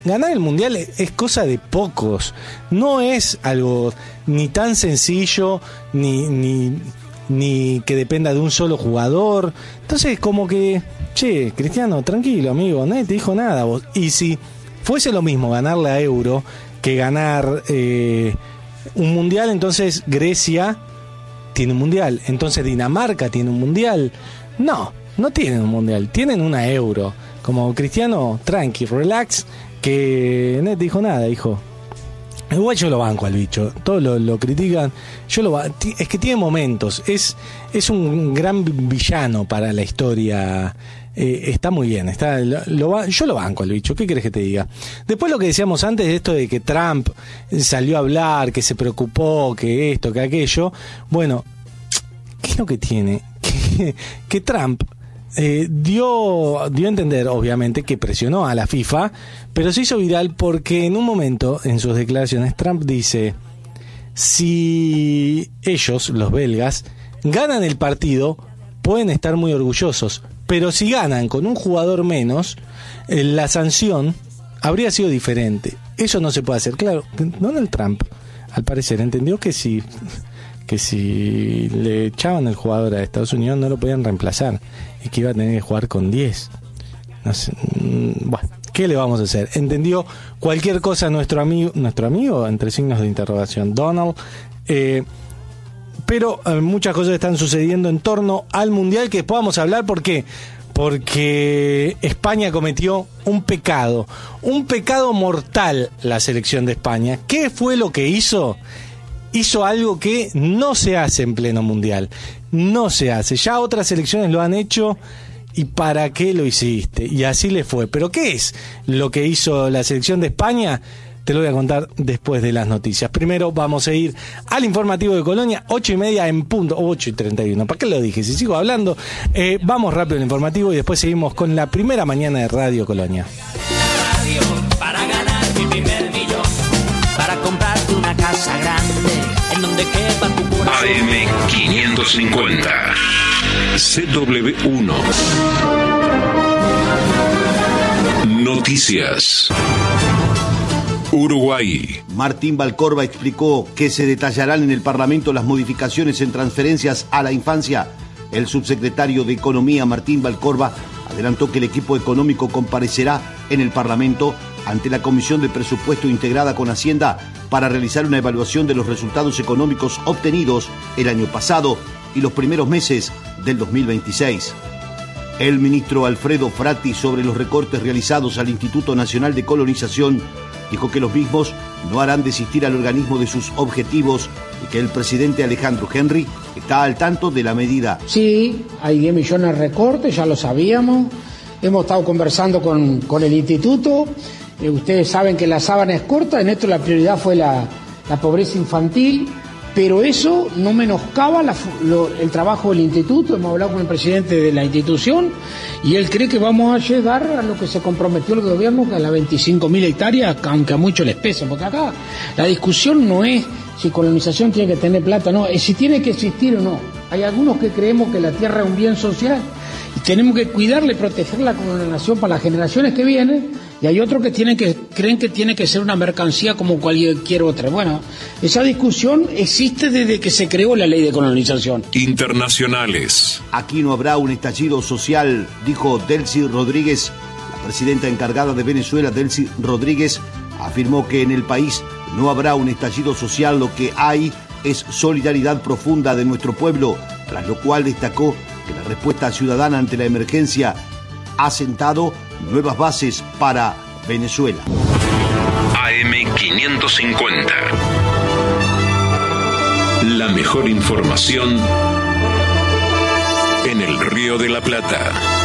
Ganar el Mundial es cosa de pocos, no es algo ni tan sencillo, ni que dependa de un solo jugador. Entonces como que, che, Cristiano, tranquilo amigo, nadie te dijo nada vos. Y si fuese lo mismo ganar la Euro que ganar un Mundial, entonces Grecia tiene un Mundial, entonces Dinamarca tiene un Mundial. No tienen un Mundial, tienen una Euro. Como Cristiano, tranqui, relax, que nadie te dijo nada, hijo. Igual yo lo banco al bicho, todos lo critican, es que tiene momentos, es un gran villano para la historia, está muy bien, yo lo banco al bicho, ¿qué querés que te diga? Después lo que decíamos antes de esto de que Trump salió a hablar, que se preocupó, que esto, que aquello, bueno, ¿qué es lo que tiene? Que Trump dio a entender, obviamente, que presionó a la FIFA, pero se hizo viral porque en un momento, en sus declaraciones, Trump dice: si ellos, los belgas, ganan el partido, pueden estar muy orgullosos, pero si ganan con un jugador menos, la sanción habría sido diferente. Eso no se puede hacer. Claro, Donald Trump, al parecer, entendió que si le echaban el jugador a Estados Unidos no lo podían reemplazar y que iba a tener que jugar con 10. No sé, bueno, ¿qué le vamos a hacer? Entendió cualquier cosa nuestro amigo, entre signos de interrogación, Donald, pero muchas cosas están sucediendo en torno al Mundial que después vamos a hablar. ¿Por qué? Porque España cometió un pecado mortal, la selección de España. ¿Qué fue lo que hizo? Hizo algo que no se hace en pleno Mundial. No se hace. Ya otras selecciones lo han hecho. ¿Y para qué lo hiciste? Y así le fue. ¿Pero qué es lo que hizo la selección de España? Te lo voy a contar después de las noticias. Primero vamos a ir al informativo de Colonia, 8:30 en punto, 8:31. ¿Para qué lo dije? Si sigo hablando, vamos rápido al informativo y después seguimos con la primera mañana de Radio Colonia. Para ganar mi primer millón, para comprarte una casa grande en donde quepa tu corazón. AM550 CW1 Noticias. Uruguay. Martín Valcorba explicó que se detallarán en el Parlamento las modificaciones en transferencias a la infancia. El subsecretario de Economía, Martín Valcorba, adelantó que el equipo económico comparecerá en el Parlamento ante la Comisión de Presupuesto integrada con Hacienda para realizar una evaluación de los resultados económicos obtenidos el año pasado y los primeros meses del 2026. El ministro Alfredo Frati, sobre los recortes realizados al Instituto Nacional de Colonización, dijo que los mismos no harán desistir al organismo de sus objetivos y que el presidente Alejandro Henry está al tanto de la medida. Sí, hay 10 millones de recortes, ya lo sabíamos. Hemos estado conversando con el instituto. Ustedes saben que la sábana es corta, en esto la prioridad fue la pobreza infantil, pero eso no menoscaba el trabajo del instituto. Hemos hablado con el presidente de la institución y él cree que vamos a llegar a lo que se comprometió el gobierno, que a las 25.000 hectáreas, aunque a muchos les pesa, porque acá la discusión no es si colonización tiene que tener plata, no, es si tiene que existir o no. Hay algunos que creemos que la tierra es un bien social y tenemos que cuidarla y protegerla como una nación para las generaciones que vienen, y hay otros que creen que tiene que ser una mercancía como cualquier otra. Bueno, esa discusión existe desde que se creó la ley de colonización. Internacionales. Aquí no habrá un estallido social, dijo Delcy Rodríguez. La presidenta encargada de Venezuela, Delcy Rodríguez, afirmó que en el país no habrá un estallido social, lo que hay es solidaridad profunda de nuestro pueblo, tras lo cual destacó que la respuesta ciudadana ante la emergencia ha sentado nuevas bases para Venezuela. AM550. La mejor información en el Río de la Plata.